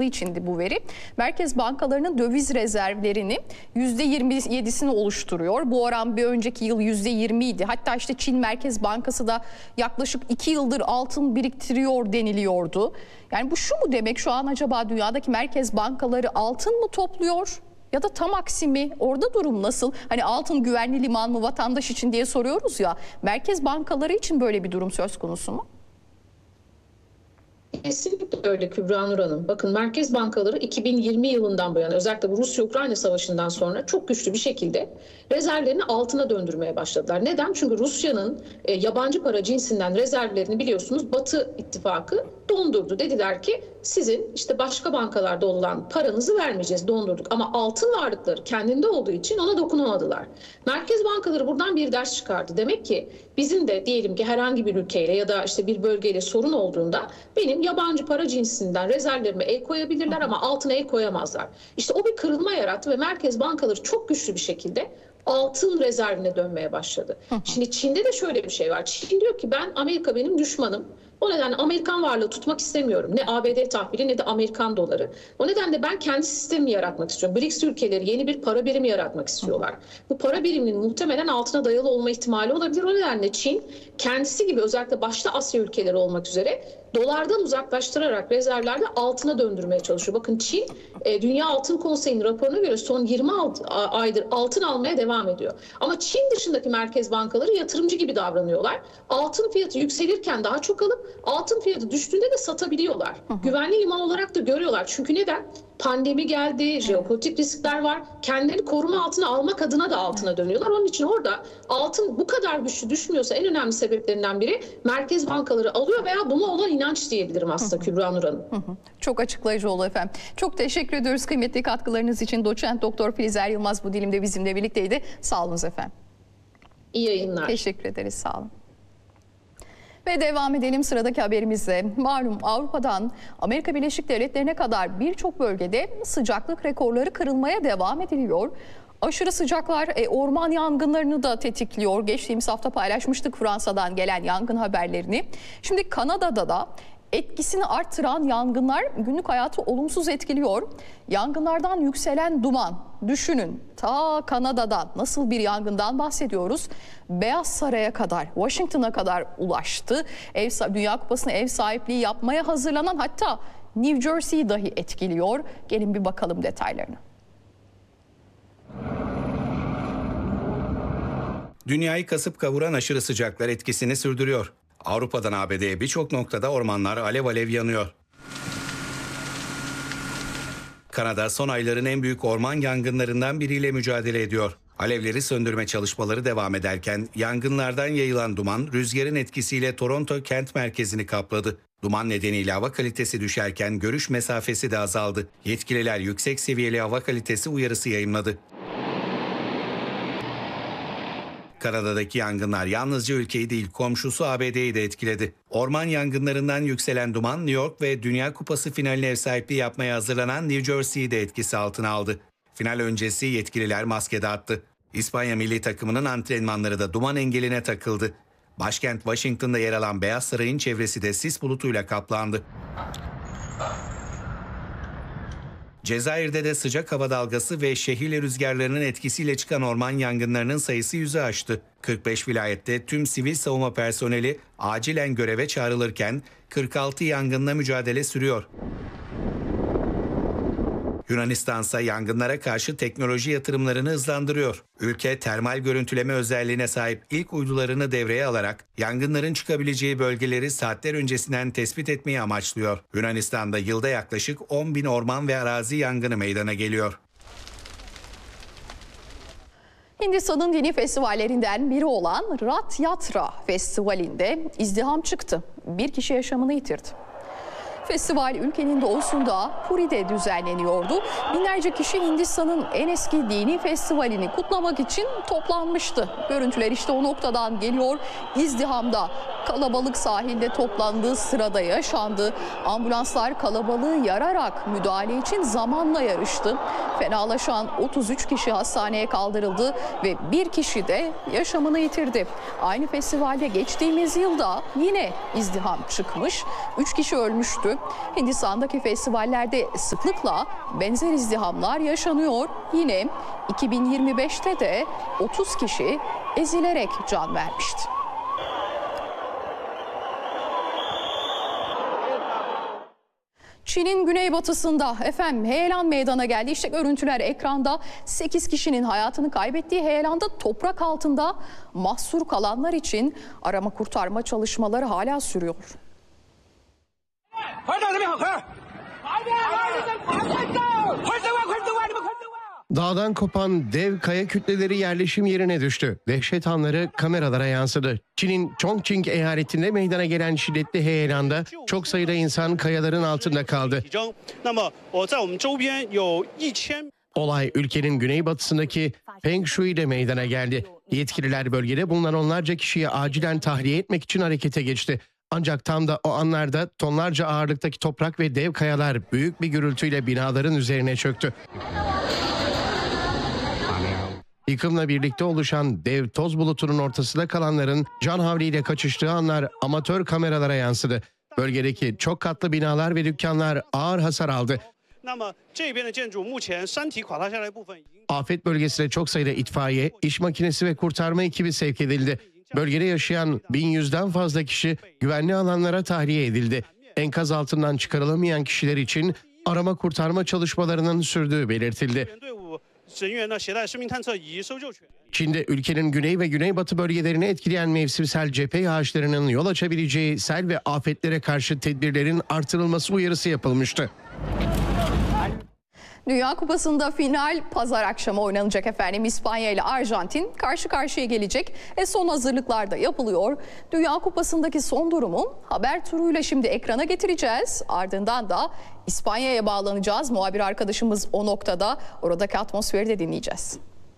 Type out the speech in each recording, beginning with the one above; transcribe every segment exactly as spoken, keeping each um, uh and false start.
yılı içindi bu veri. Merkez bankalarının döviz rezervlerini yüzde yirmi yedisini oluşturuyor. Bu oran bir önceki yıl yüzde yirmi idi. Hatta işte Çin Merkez Bankası da yaklaşık iki yıldır altın biriktiriyor deniliyordu. Yani bu şu mu demek, şu an acaba dünyadaki merkez bankaları altın mı topluyor? Ya da tam aksi mi? Orada durum nasıl? Hani altın güvenli liman mı vatandaş için diye soruyoruz ya. Merkez bankaları için böyle bir durum söz konusu mu? Kesinlikle öyle Kübra Nur Hanım. Bakın merkez bankaları iki bin yirmi yılından bu yana, özellikle bu Rusya-Ukrayna savaşından sonra çok güçlü bir şekilde rezervlerini altına döndürmeye başladılar. Neden? Çünkü Rusya'nın e, yabancı para cinsinden rezervlerini biliyorsunuz Batı ittifakı dondurdu. Dediler ki sizin işte başka bankalarda olan paranızı vermeyeceğiz, dondurduk. Ama altın varlıkları kendinde olduğu için ona dokunamadılar. Merkez bankaları buradan bir ders çıkardı. Demek ki bizim de diyelim ki herhangi bir ülkeyle ya da işte bir bölgeyle sorun olduğunda benim yabancı para cinsinden rezervlerime el koyabilirler ama altına el koyamazlar. İşte o bir kırılma yarattı ve merkez bankaları çok güçlü bir şekilde altın rezervine dönmeye başladı. Şimdi Çin'de de şöyle bir şey var. Çin diyor ki ben, Amerika benim düşmanım. O nedenle Amerikan varlığı tutmak istemiyorum. Ne A B D tahvili ne de Amerikan doları. O nedenle ben kendi sistemimi yaratmak istiyorum. B R I C S ülkeleri yeni bir para birimi yaratmak istiyorlar. Bu para biriminin muhtemelen altına dayalı olma ihtimali olabilir. O nedenle Çin kendisi gibi özellikle başta Asya ülkeleri olmak üzere dolardan uzaklaştırarak rezervlerle altına döndürmeye çalışıyor. Bakın Çin Dünya Altın Konseyi'nin raporuna göre son yirmi aydır altın almaya devam ediyor. Ama Çin dışındaki merkez bankaları yatırımcı gibi davranıyorlar. Altın fiyatı yükselirken daha çok alıp altın fiyatı düştüğünde de satabiliyorlar. Hı hı. Güvenli liman olarak da görüyorlar. Çünkü neden? Pandemi geldi, jeopolitik riskler var. Kendilerini koruma altına almak adına da altına dönüyorlar. Onun için orada altın bu kadar güçlü düşmüyorsa en önemli sebeplerinden biri merkez bankaları alıyor veya buna olan inanç diyebilirim aslında Kübra Nur Hanım. Çok açıklayıcı oldu efendim. Çok teşekkür ediyoruz kıymetli katkılarınız için. Doçent Doktor Filiz Yılmaz bu dilimde bizimle birlikteydi. Sağ olun efendim. İyi yayınlar. Teşekkür ederiz, sağ olun. Ve devam edelim sıradaki haberimizle. Malum Avrupa'dan Amerika Birleşik Devletleri'ne kadar birçok bölgede sıcaklık rekorları kırılmaya devam ediliyor. Aşırı sıcaklar e, orman yangınlarını da tetikliyor. Geçtiğimiz hafta paylaşmıştık Fransa'dan gelen yangın haberlerini. Şimdi Kanada'da da etkisini arttıran yangınlar günlük hayatı olumsuz etkiliyor. Yangınlardan yükselen duman, düşünün ta Kanada'dan nasıl bir yangından bahsediyoruz. Beyaz Saray'a kadar, Washington'a kadar ulaştı. Ev, Dünya Kupası'na ev sahipliği yapmaya hazırlanan, hatta New Jersey'yi dahi etkiliyor. Gelin bir bakalım detaylarına. Dünyayı kasıp kavuran aşırı sıcaklar etkisini sürdürüyor. Avrupa'dan A B D'ye birçok noktada ormanlar alev alev yanıyor. Kanada son ayların en büyük orman yangınlarından biriyle mücadele ediyor. Alevleri söndürme çalışmaları devam ederken yangınlardan yayılan duman rüzgarın etkisiyle Toronto kent merkezini kapladı. Duman nedeniyle hava kalitesi düşerken görüş mesafesi de azaldı. Yetkililer yüksek seviyeli hava kalitesi uyarısı yayımladı. Kanada'daki yangınlar yalnızca ülkeyi değil, komşusu A B D'yi de etkiledi. Orman yangınlarından yükselen duman New York ve Dünya Kupası finaline ev sahipliği yapmaya hazırlanan New Jersey'yi de etkisi altına aldı. Final öncesi yetkililer maske dağıttı. İspanya milli takımının antrenmanları da duman engeline takıldı. Başkent Washington'da yer alan Beyaz Saray'ın çevresi de sis bulutuyla kaplandı. Cezayir'de de sıcak hava dalgası ve şehirli rüzgarlarının etkisiyle çıkan orman yangınlarının sayısı yüzü aştı. kırk beş vilayette tüm sivil savunma personeli acilen göreve çağrılırken kırk altı yangınla mücadele sürüyor. Yunanistan ise yangınlara karşı teknoloji yatırımlarını hızlandırıyor. Ülke termal görüntüleme özelliğine sahip ilk uydularını devreye alarak yangınların çıkabileceği bölgeleri saatler öncesinden tespit etmeyi amaçlıyor. Yunanistan'da yılda yaklaşık on bin orman ve arazi yangını meydana geliyor. Hindistan'ın dini festivallerinden biri olan Rath Yatra Festivali'nde izdiham çıktı. Bir kişi yaşamını yitirdi. Festival ülkenin doğusunda Puri'de düzenleniyordu. Binlerce kişi Hindistan'ın en eski dini festivalini kutlamak için toplanmıştı. Görüntüler işte o noktadan geliyor. İzdihamda kalabalık sahilde toplandığı sırada yaşandı. Ambulanslar kalabalığı yararak müdahale için zamanla yarıştı. Fenalaşan otuz üç kişi hastaneye kaldırıldı ve bir kişi de yaşamını yitirdi. Aynı festivalde geçtiğimiz yılda yine izdiham çıkmış. üç kişi ölmüştü. Hindistan'daki festivallerde sıklıkla benzer izdihamlar yaşanıyor. Yine iki bin yirmi beşte de otuz kişi ezilerek can vermişti. Çin'in güneybatısında efendim heyelan meydana geldi. İşte görüntüler ekranda. sekiz kişinin hayatını kaybettiği heyelanda toprak altında mahsur kalanlar için arama kurtarma çalışmaları hala sürüyor. Dağdan kopan dev kaya kütleleri yerleşim yerine düştü. Dehşet anları kameralara yansıdı. Çin'in Chongqing eyaletinde meydana gelen şiddetli heyelanda çok sayıda insan kayaların altında kaldı. Olay ülkenin güneybatısındaki Fengshui'de meydana geldi. Yetkililer bölgede bulunan onlarca kişiyi acilen tahliye etmek için harekete geçti. Ancak tam da o anlarda tonlarca ağırlıktaki toprak ve dev kayalar büyük bir gürültüyle binaların üzerine çöktü. Yıkımla birlikte oluşan dev toz bulutunun ortasında kalanların canhavliyle kaçıştığı anlar amatör kameralara yansıdı. Bölgedeki çok katlı binalar ve dükkanlar ağır hasar aldı. Afet bölgesine çok sayıda itfaiye, iş makinesi ve kurtarma ekibi sevk edildi. Bölgede yaşayan bin yüzden fazla kişi güvenli alanlara tahliye edildi. Enkaz altından çıkarılamayan kişiler için arama kurtarma çalışmalarının sürdüğü belirtildi. Çin'de ülkenin güney ve güneybatı bölgelerini etkileyen mevsimsel cephe yağışlarının yol açabileceği sel ve afetlere karşı tedbirlerin artırılması uyarısı yapılmıştı. Dünya Kupası'nda final pazar akşamı oynanacak efendim. İspanya ile Arjantin karşı karşıya gelecek. E son hazırlıklar da yapılıyor. Dünya Kupası'ndaki son durumu haber turuyla şimdi ekrana getireceğiz. Ardından da İspanya'ya bağlanacağız. Muhabir arkadaşımız o noktada. Oradaki atmosferi de dinleyeceğiz.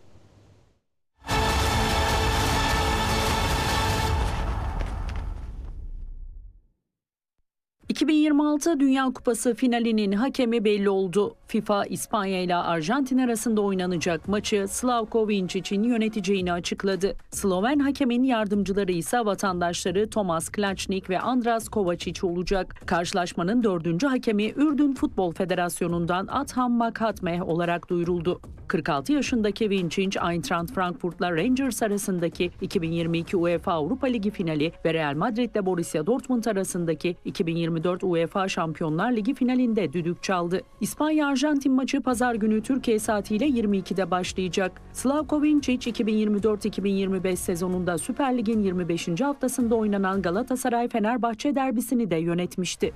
iki bin yirmi altı Dünya Kupası finalinin hakemi belli oldu. FIFA, İspanya ile Arjantin arasında oynanacak maçı Slavko Vincic'in yöneteceğini açıkladı. Sloven hakemin yardımcıları ise vatandaşları Tomas Klačnik ve Andras Kovačić olacak. Karşılaşmanın dördüncü hakemi Ürdün Futbol Federasyonu'ndan Adham Makhatmeh olarak duyuruldu. kırk altı yaşındaki Vincic, Eintracht Frankfurt'la Rangers arasındaki iki bin yirmi iki UEFA Avrupa Ligi finali ve Real Madrid'le Borussia Dortmund arasındaki iki bin yirmi dört UEFA Şampiyonlar Ligi finalinde düdük çaldı. İspanya-Arjantin maçı pazar günü Türkiye saatiyle yirmi ikide başlayacak. Slavko Vincic, iki bin yirmi dört iki bin yirmi beş sezonunda Süper Lig'in yirmi beşinci haftasında oynanan Galatasaray-Fenerbahçe derbisini de yönetmişti.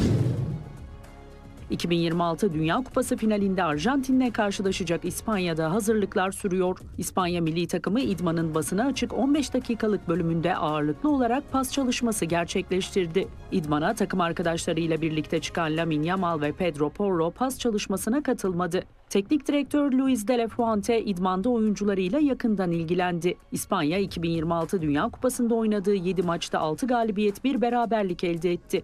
iki bin yirmi altı Dünya Kupası finalinde Arjantin'le karşılaşacak İspanya'da hazırlıklar sürüyor. İspanya milli takımı idmanın basına açık on beş dakikalık bölümünde ağırlıklı olarak pas çalışması gerçekleştirdi. İdmana takım arkadaşlarıyla birlikte çıkan Lamine Yamal ve Pedro Porro pas çalışmasına katılmadı. Teknik direktör Luis de la Fuente idmanda oyuncularıyla yakından ilgilendi. İspanya iki bin yirmi altı Dünya Kupası'nda oynadığı yedi maçta altı galibiyet, bir beraberlik elde etti.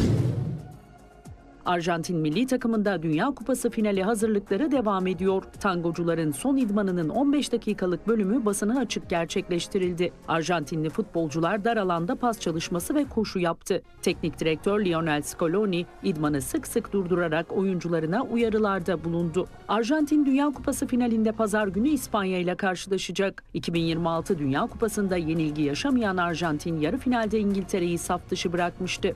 Arjantin milli takımında Dünya Kupası finali hazırlıkları devam ediyor. Tangocuların son idmanının on beş dakikalık bölümü basına açık gerçekleştirildi. Arjantinli futbolcular dar alanda pas çalışması ve koşu yaptı. Teknik direktör Lionel Scaloni idmanı sık sık durdurarak oyuncularına uyarılarda bulundu. Arjantin Dünya Kupası finalinde pazar günü İspanya ile karşılaşacak. iki bin yirmi altı Dünya Kupası'nda yenilgi yaşamayan Arjantin yarı finalde İngiltere'yi saf dışı bırakmıştı.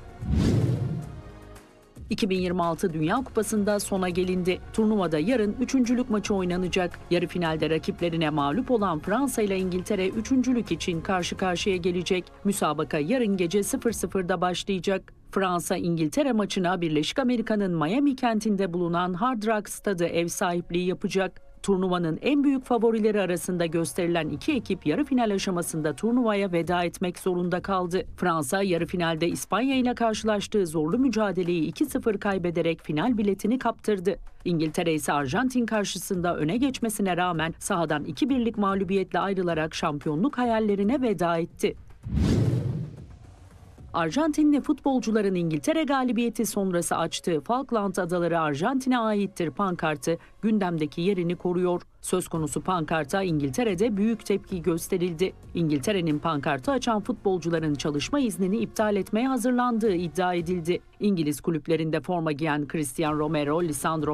iki bin yirmi altı Dünya Kupası'nda sona gelindi. Turnuvada yarın üçüncülük maçı oynanacak. Yarı finalde rakiplerine mağlup olan Fransa ile İngiltere üçüncülük için karşı karşıya gelecek. Müsabaka yarın gece sıfır sıfırda başlayacak. Fransa İngiltere maçına Birleşik Amerika'nın Miami kentinde bulunan Hard Rock Stadı ev sahipliği yapacak. Turnuvanın en büyük favorileri arasında gösterilen iki ekip yarı final aşamasında turnuvaya veda etmek zorunda kaldı. Fransa yarı finalde İspanya ile karşılaştığı zorlu mücadeleyi iki sıfır kaybederek final biletini kaptırdı. İngiltere ise Arjantin karşısında öne geçmesine rağmen sahadan iki birlik mağlubiyetle ayrılarak şampiyonluk hayallerine veda etti. Arjantinli futbolcuların İngiltere galibiyeti sonrası açtığı Falkland Adaları Arjantin'e aittir pankartı gündemdeki yerini koruyor. Söz konusu pankarta İngiltere'de büyük tepki gösterildi. İngiltere'nin pankartı açan futbolcuların çalışma iznini iptal etmeye hazırlandığı iddia edildi. İngiliz kulüplerinde forma giyen Cristiano Romero, Lisandro